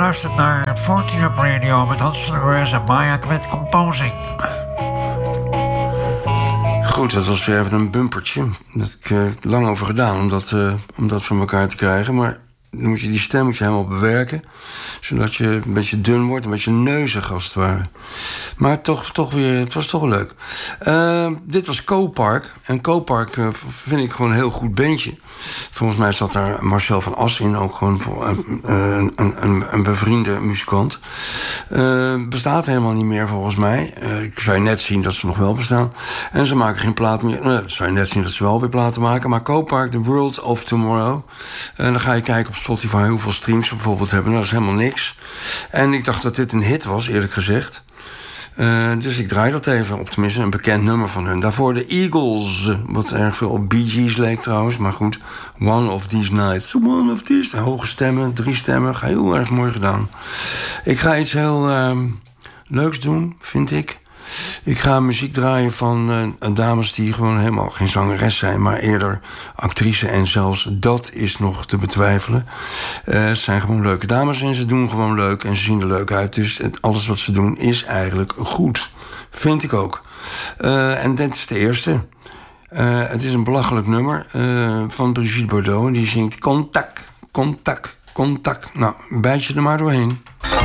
luistert naar 14 Up Radio met Hans van der Roos en Maya Quint Composing. Goed, dat was weer even een bumpertje. Dat heb ik lang over gedaan om dat van elkaar te krijgen. Maar dan moet je die stem helemaal bewerken. Zodat je een beetje dun wordt, een beetje neuzig als het ware. Maar toch weer, het was toch wel leuk. Dit was Co-Park. En Co-Park vind ik gewoon een heel goed bandje. Volgens mij zat daar Marcel van As in, ook gewoon een bevriende muzikant. Bestaat helemaal niet meer volgens mij. Ik zou je net zien dat ze nog wel bestaan. En ze maken geen plaat meer. Ik zou je net zien dat ze wel weer platen maken. Maar Co-Park, The World of Tomorrow. En dan ga je kijken op Spotify hoeveel streams ze bijvoorbeeld hebben. Nou, dat is helemaal niks. En ik dacht dat dit een hit was, eerlijk gezegd. Dus ik draai dat even, op tenminste een bekend nummer van hun. Daarvoor de Eagles, wat erg veel op Bee Gees leek trouwens. Maar goed, One of These Nights. One of These, hoge stemmen, 3 stemmen. Heel erg mooi gedaan. Ik ga iets heel leuks doen, vind ik. Ik ga muziek draaien van dames die gewoon helemaal geen zangeres zijn, maar eerder actrice. En zelfs dat is nog te betwijfelen. Ze zijn gewoon leuke dames en ze doen gewoon leuk en ze zien er leuk uit. Dus alles wat ze doen is eigenlijk goed. Vind ik ook. En dit is de eerste. Het is een belachelijk nummer van Brigitte Bardot. En die zingt contact, contact, contact. Nou, bijt je er maar doorheen.